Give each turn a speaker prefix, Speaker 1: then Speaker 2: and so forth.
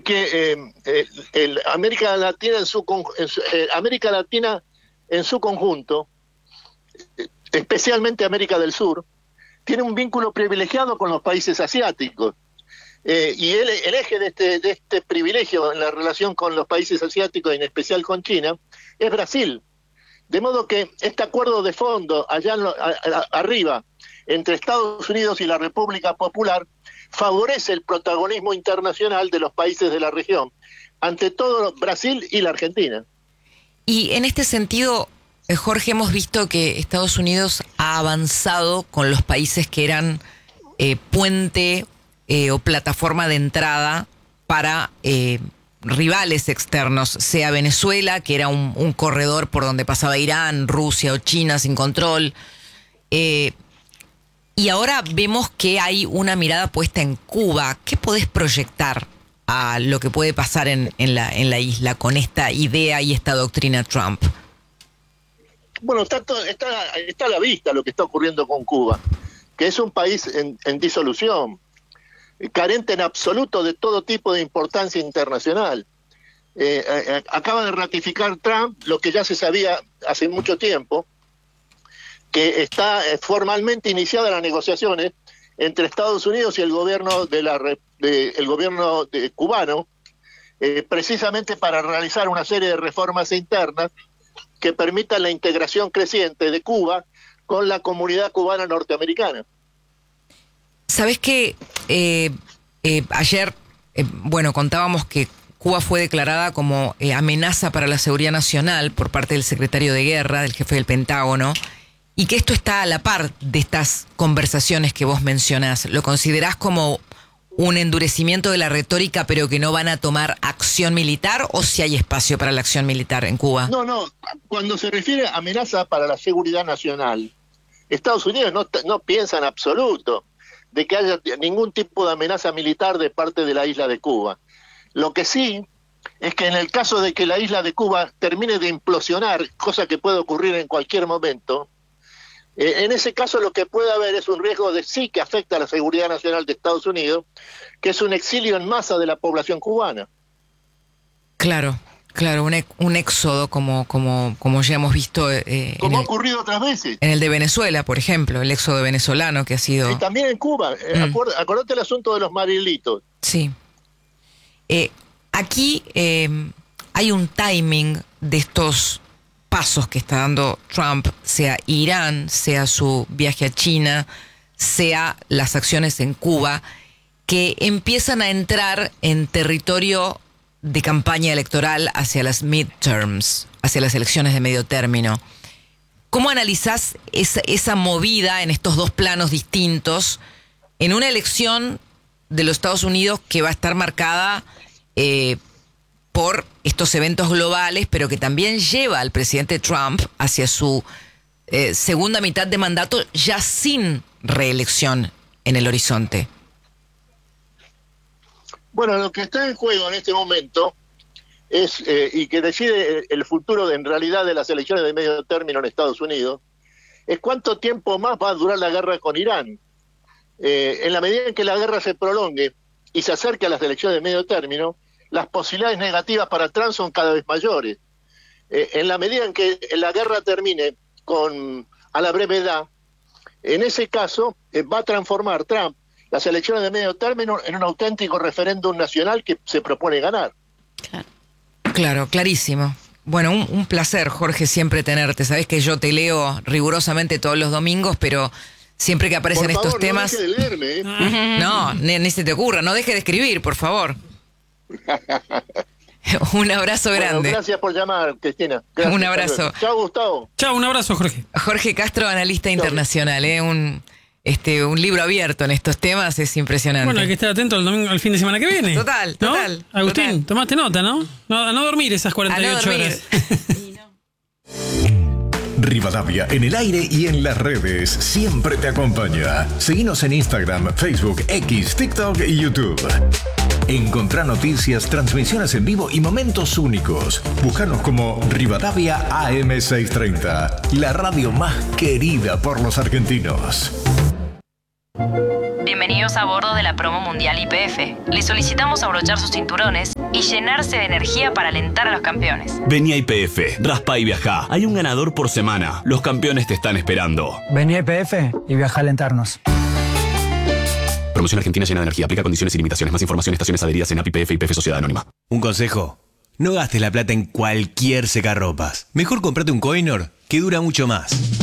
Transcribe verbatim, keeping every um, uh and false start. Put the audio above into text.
Speaker 1: porque eh, eh, el América Latina en su, en su eh, América Latina en su conjunto, especialmente América del Sur, tiene un vínculo privilegiado con los países asiáticos. Eh, y el, el eje de este, de este privilegio en la relación con los países asiáticos, en especial con China, es Brasil. De modo que este acuerdo de fondo allá en lo, a, a, arriba entre Estados Unidos y la República Popular favorece el protagonismo internacional de los países de la región, ante todo Brasil y la Argentina.
Speaker 2: Y en este sentido, Jorge, hemos visto que Estados Unidos ha avanzado con los países que eran eh, puente eh, o plataforma de entrada para eh, rivales externos, sea Venezuela, que era un, un corredor por donde pasaba Irán, Rusia o China sin control. Eh, y ahora vemos que hay una mirada puesta en Cuba. ¿Qué podés proyectar a lo que puede pasar en, en, la, en la isla con esta idea y esta doctrina Trump?
Speaker 1: Bueno, está, está, está a la vista lo que está ocurriendo con Cuba, que es un país en, en disolución, carente en absoluto de todo tipo de importancia internacional. Eh, eh, acaba de ratificar Trump lo que ya se sabía hace mucho tiempo, que está formalmente iniciadas las negociaciones entre Estados Unidos y el gobierno de la de, el gobierno de, cubano, eh, precisamente para realizar una serie de reformas internas que permitan la integración creciente de Cuba con la comunidad cubana norteamericana.
Speaker 2: ¿Sabés qué? Eh, eh, ayer, eh, bueno, contábamos que Cuba fue declarada como eh, amenaza para la seguridad nacional por parte del secretario de Guerra, del jefe del Pentágono, y que esto está a la par de estas conversaciones que vos mencionás. ¿Lo considerás como un endurecimiento de la retórica, pero que no van a tomar acción militar, o si hay espacio para la acción militar en Cuba?
Speaker 1: No, no. Cuando se refiere a amenaza para la seguridad nacional, Estados Unidos no, no piensa en absoluto de que haya ningún tipo de amenaza militar de parte de la isla de Cuba. Lo que sí es que en el caso de que la isla de Cuba termine de implosionar, cosa que puede ocurrir en cualquier momento, eh, en ese caso lo que puede haber es un riesgo de sí que afecta a la seguridad nacional de Estados Unidos, que es un exilio en masa de la población cubana.
Speaker 2: Claro, claro, un, un éxodo como, como, como ya hemos visto. Eh,
Speaker 1: como
Speaker 2: en
Speaker 1: ha
Speaker 2: el,
Speaker 1: ocurrido otras veces.
Speaker 2: En el de Venezuela, por ejemplo, el éxodo venezolano que ha sido...
Speaker 1: Y también en Cuba. Eh, mm. acuérdate, acordate el asunto de los marilitos.
Speaker 2: Sí. Eh, aquí eh, hay un timing de estos pasos que está dando Trump, sea Irán, sea su viaje a China, sea las acciones en Cuba, que empiezan a entrar en territorio de campaña electoral hacia las midterms, hacia las elecciones de medio término. ¿Cómo analizás esa, esa movida en estos dos planos distintos en una elección de los Estados Unidos que va a estar marcada eh, por estos eventos globales, pero que también lleva al presidente Trump hacia su eh, segunda mitad de mandato ya sin reelección en el horizonte?
Speaker 1: Bueno, lo que está en juego en este momento es, eh, y que decide el futuro de, en realidad de las elecciones de medio término en Estados Unidos, es cuánto tiempo más va a durar la guerra con Irán. Eh, en la medida en que la guerra se prolongue y se acerque a las elecciones de medio término, las posibilidades negativas para Trump son cada vez mayores. Eh, en la medida en que la guerra termine con a la brevedad, en ese caso eh, va a transformar Trump las elecciones de medio término en un auténtico referéndum nacional que se propone ganar.
Speaker 2: Claro, claro, clarísimo. Bueno, un, un placer, Jorge, siempre tenerte. Sabés que yo te leo rigurosamente todos los domingos, pero siempre que aparecen
Speaker 1: por favor,
Speaker 2: estos temas...
Speaker 1: no deje de leerme, ¿eh?
Speaker 2: No, ni, ni se te ocurra, no deje de escribir, por favor. Un abrazo grande.
Speaker 1: Bueno, gracias por llamar, Cristina. Gracias,
Speaker 2: un abrazo.
Speaker 1: Chao, Gustavo.
Speaker 3: Chao, un abrazo, Jorge.
Speaker 2: Jorge Castro, analista internacional, ¿eh? Un... Este, un libro abierto en estos temas, es impresionante.
Speaker 3: Bueno, hay que estar atento al domingo, al fin de semana que viene.
Speaker 2: Total,
Speaker 3: ¿no?
Speaker 2: total.
Speaker 3: Agustín,
Speaker 2: total.
Speaker 3: tomaste nota, ¿no? ¿no? A no dormir esas cuarenta y ocho
Speaker 2: a no
Speaker 3: horas.
Speaker 4: Rivadavia en el aire y en las redes siempre te acompaña. Seguinos en Instagram, Facebook, X, TikTok y YouTube. Encontrá noticias, transmisiones en vivo y momentos únicos. Búscanos como Rivadavia A M seiscientos treinta, la radio más querida por los argentinos.
Speaker 5: Bienvenidos a bordo de la promo mundial Y P F. Les solicitamos abrochar sus cinturones y llenarse de energía para alentar a los campeones.
Speaker 6: Vení a Y P F, raspa y viajá. Hay un ganador por semana. Los campeones te están esperando.
Speaker 7: Vení a Y P F y viajá a alentarnos.
Speaker 6: Promoción Argentina llena de energía. Aplica condiciones y limitaciones. Más información, estaciones adheridas en A P I P F y Y P F Sociedad Anónima.
Speaker 8: Un consejo. No gastes la plata en cualquier secarropas. Mejor comprate un Coinor que dura mucho más.